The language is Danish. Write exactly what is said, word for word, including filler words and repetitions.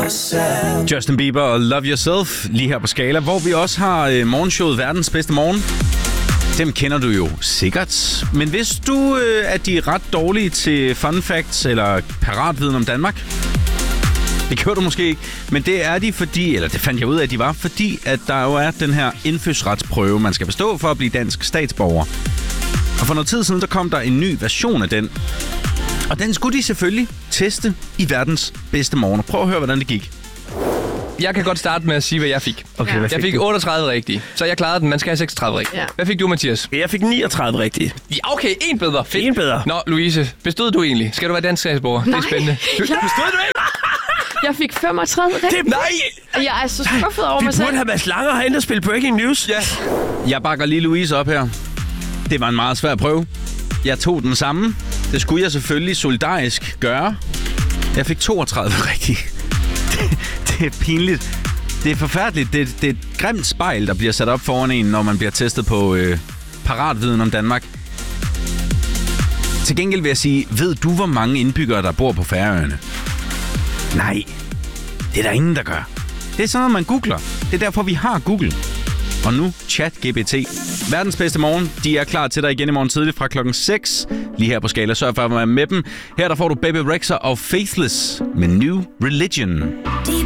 Justin Bieber og Love Yourself lige her på Skala, hvor vi også har øh, morgenshowet Verdens Bedste Morgen. Dem kender du jo sikkert. Men hvis du øh, er de ret dårlige til fun facts eller paratviden om Danmark, det gjorde du måske ikke, men det er de fordi, eller det fandt jeg ud af, at de var, fordi at der jo er den her indfødsretsprøve, man skal bestå for at blive dansk statsborger. Og for noget tid siden, der kom der en ny version af den. Og den skulle de selvfølgelig teste i Verdens Bedste Morgen. Prøv at høre, hvordan det gik. Jeg kan godt starte med at sige, hvad jeg fik. Okay, ja. hvad fik Jeg fik du? otteogtredive rigtige, så jeg klarede den. Man skal have seksogtredive rigtige. Ja. Hvad fik du, Mathias? Jeg fik niogtredive rigtigt. Ja, okay, en bedre. Fedt. En bedre. Nå, Louise, bestod du egentlig? Skal du være dansk statsborger? Det er spændende. Du, Ja. bestod du ikke? Jeg fik femogtredive rigtigt. Det, Nej! Jeg er så skuffet over vi mig selv. burde have Mads Langer herinde og spille Breaking News. Ja. Jeg bakker lige Louise op her. Det var en meget svær prøve. Jeg tog den samme. Det skulle jeg selvfølgelig solidarisk gøre. Jeg fik toogtredive rigtigt. Det, det er pinligt. Det er forfærdeligt. Det, det er et grimt spejl, der bliver sat op foran en, når man bliver testet på øh, paratviden om Danmark. Til gengæld vil jeg sige, ved du, hvor mange indbyggere, der bor på Færøerne? Nej, det er der ingen, der gør. Det er sådan noget, man googler. Det er derfor, vi har Google. Og nu ChatGPT. Verdens Bedste Morgen. De er klar til dig igen i morgen tidligt fra klokken seks. Lige her på Skala. Sørg for at være med dem. Her der får du Baby Rexha og Faithless med New Religion.